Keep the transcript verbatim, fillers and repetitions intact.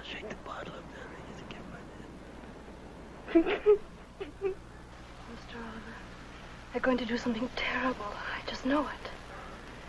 shake the bottle up there. Mister Oliver, they're going to do something terrible. I just know it.